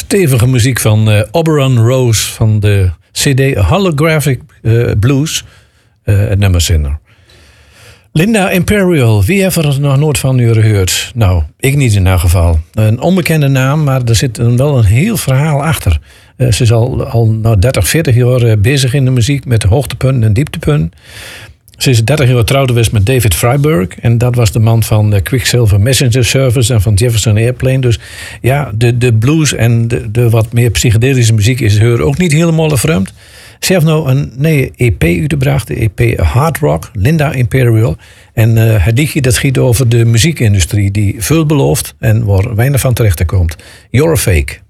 stevige muziek van Oberon Rose van de CD Holographic Blues, het nummer Sinner. Linda Imperial, wie heeft er nog nooit van u gehoord? Nou, ik niet in elk geval. Een onbekende naam, maar er zit wel een heel verhaal achter. Ze is al 30, 40 jaar bezig in de muziek met hoogtepunten en dieptepunten. Ze is 30 jaar getrouwd geweest met David Freiberg. En dat was de man van Quicksilver Messenger Service en van Jefferson Airplane. Dus ja, de blues en de wat meer psychedelische muziek is haar ook niet helemaal vreemd. Ze heeft nou een nieuwe EP uitgebracht, de EP Hard Rock, Linda Imperial. En het liedje dat gaat over de muziekindustrie die veel belooft en waar weinig van terecht komt. You're a Fake.